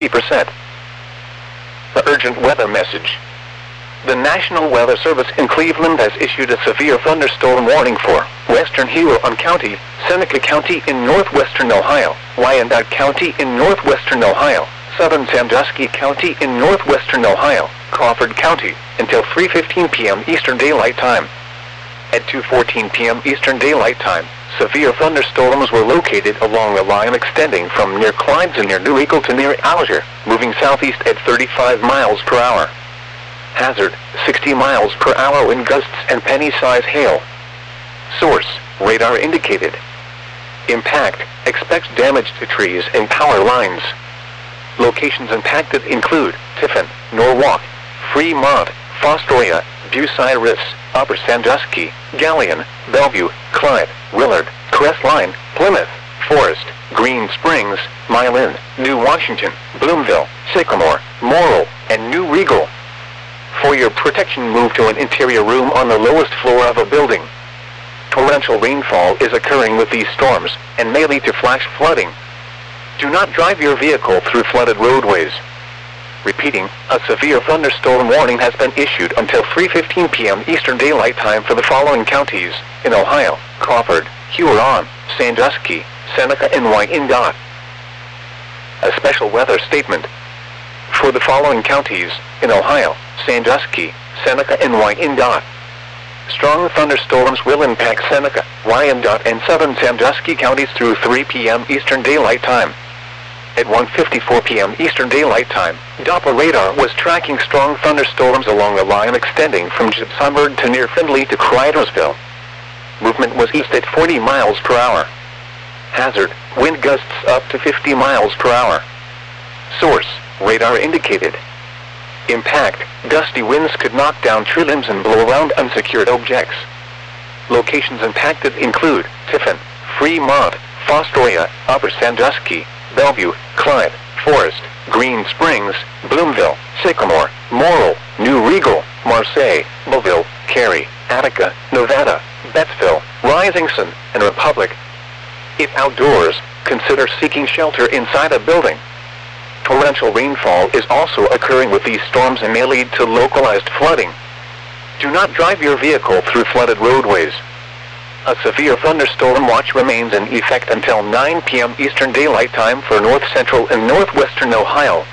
50%. The urgent weather message. The National Weather Service in Cleveland has issued a severe thunderstorm warning for western Huron County, Seneca County in northwestern Ohio, Wyandotte County in northwestern Ohio, southern Sandusky County in northwestern Ohio, Crawford County, until 3:15 p.m. Eastern Daylight Time. At 2:14 p.m. Eastern Daylight Time, severe thunderstorms were located along a line extending from near Clydes and near New Eagle to near Alger, moving southeast at 35 miles per hour. Hazard, 60 miles per hour wind gusts and penny-size hail. Source, radar indicated. Impact, expects damage to trees and power lines. Locations impacted include Tiffin, Norwalk, Fremont, Fostoria, Bucyrus, Upper Sandusky, Galion, Bellevue, Clyde, Willard, Crestline, Plymouth, Forest, Green Springs, Milan, New Washington, Bloomville, Sycamore, Morrill, and New Regal. For your protection, move to an interior room on the lowest floor of a building. Torrential rainfall is occurring with these storms and may lead to flash flooding. Do not drive your vehicle through flooded roadways. Repeating, a severe thunderstorm warning has been issued until 3:15 p.m. Eastern Daylight Time for the following counties in Ohio: Crawford, Huron, Sandusky, Seneca, and Wyandotte. A special weather statement. For the following counties in Ohio: Sandusky, Seneca, and Wyandotte. Strong thunderstorms will impact Seneca, Wyandotte, and southern Sandusky counties through 3 p.m. Eastern Daylight Time. At 1:54 p.m. Eastern Daylight Time, Doppler radar was tracking strong thunderstorms along a line extending from Gibsonburg to near Findlay to Cridersville. Movement was east at 40 miles per hour. Hazard, wind gusts up to 50 miles per hour. Source, radar indicated. Impact, gusty winds could knock down tree limbs and blow around unsecured objects. Locations impacted include Tiffin, Fremont, Fostoria, Upper Sandusky, Bellevue, Clyde, Forest, Green Springs, Bloomville, Sycamore, Morrill, New Regal, Marseille, Mobile, Cary, Attica, Nevada, Bettsville, Risington, and Republic. If outdoors, consider seeking shelter inside a building. Torrential rainfall is also occurring with these storms and may lead to localized flooding. Do not drive your vehicle through flooded roadways. A severe thunderstorm watch remains in effect until 9 p.m. Eastern Daylight Time for north central and northwestern Ohio.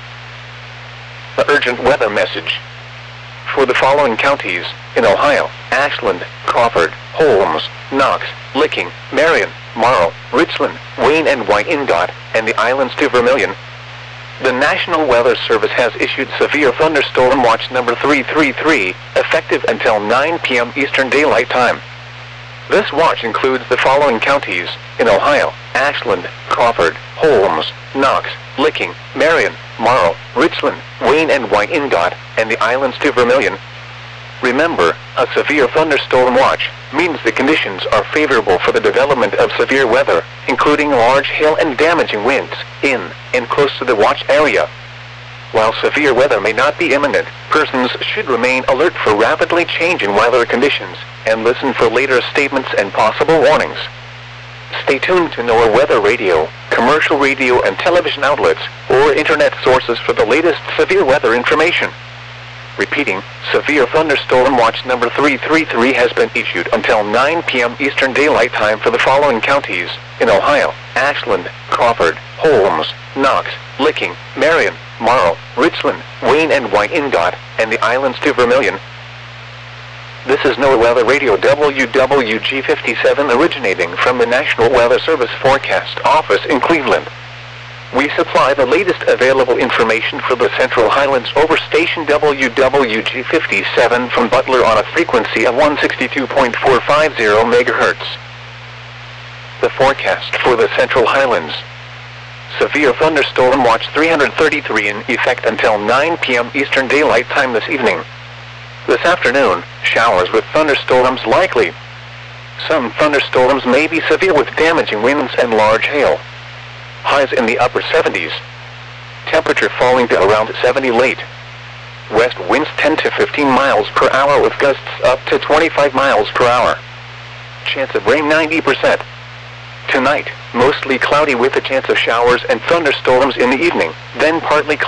The urgent weather message. For the following counties in Ohio: Ashland, Crawford, Holmes, Knox, Licking, Marion, Morrow, Richland, Wayne, and Wyandotte, and the islands to Vermilion. The National Weather Service has issued Severe Thunderstorm Watch number 333, effective until 9 p.m. Eastern Daylight Time. This watch includes the following counties in Ohio: Ashland, Crawford, Holmes, Knox, Licking, Marion, Morrow, Richland, Wayne, and Wyandotte, and the islands to Vermilion. Remember, a severe thunderstorm watch means the conditions are favorable for the development of severe weather, including large hail and damaging winds, in and close to the watch area. While severe weather may not be imminent, persons should remain alert for rapidly changing weather conditions and listen for later statements and possible warnings. Stay tuned to NOAA Weather Radio, commercial radio and television outlets, or internet sources for the latest severe weather information. Repeating, Severe Thunderstorm Watch number 333 has been issued until 9 p.m. Eastern Daylight Time for the following counties in Ohio: Ashland, Crawford, Holmes, Knox, Licking, Marion, Morrow, Richland, Wayne, and Wyandotte, and the islands to Vermilion. This is NOAA Weather Radio WWG57 originating from the National Weather Service Forecast Office in Cleveland. We supply the latest available information for the Central Highlands over station WWG57 from Butler on a frequency of 162.450 MHz. The forecast for the Central Highlands. Severe Thunderstorm Watch 333 in effect until 9 p.m. Eastern Daylight Time this evening. This afternoon, showers with thunderstorms likely. Some thunderstorms may be severe with damaging winds and large hail. Highs in the upper 70s. Temperature falling to around 70 late. West winds 10 to 15 miles per hour with gusts up to 25 miles per hour. Chance of rain 90%. Tonight, mostly cloudy with a chance of showers and thunderstorms in the evening, then partly cloudy.